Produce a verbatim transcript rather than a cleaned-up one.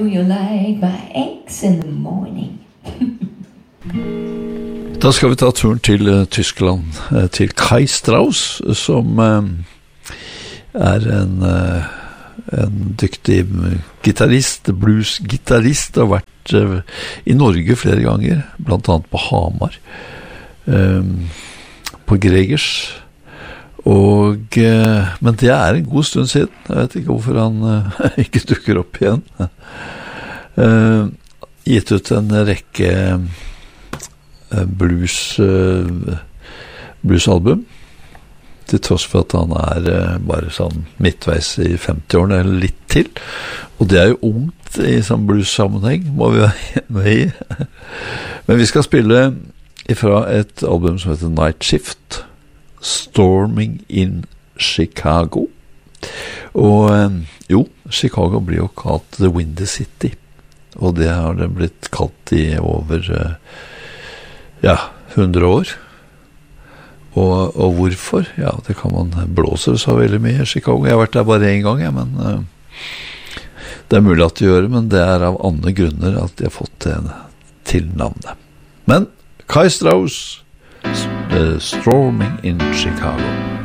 You like my eggs in the morning. Da skal vi ta turen til uh, Tyskland, uh, til Kai Strauss, som uh, er en, uh, en dyktig gitarrist, blues-gitarrist, har vært uh, i Norge flere ganger, blant annet på Hamar, uh, på Gregers, og, uh, men det er en god stund siden. Jeg vet ikke hvorfor han uh, ikke dukker opp igjen. Uh, gitt ut en rekke uh, blues uh, bluesalbum, til tross for at han er uh, bare sånn midtveis i femti-årene eller litt til, og det er jo ungt i sånn blues-sammenheng, må vi være med i. Men vi skal spille ifra et album som heter Night Shift, Storming in Chicago. Og um, jo, Chicago blir jo kalt The Windy City, og det har det blitt kalt i over uh, ja, hundre år. Og, og hvorfor? Ja, det kan man blåse så veldig mye i Chicago. Jeg har vært der bare en gang, ja, men uh, det er mulig at de gjør det, men det er av andre grunner at de har fått det til navnet. Men Kai Strauss, uh, Storming in Chicago.